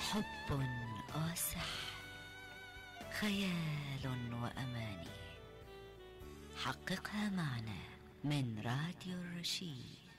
حب وسحر، خيال وأماني، حققها معنا من راديو الرشيد.